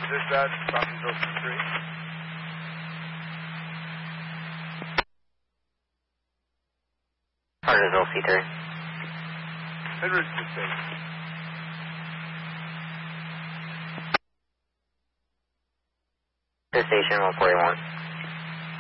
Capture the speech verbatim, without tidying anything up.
Dispatch, Rockville C three. Cartersville C three. En route to station. To station one forty-one.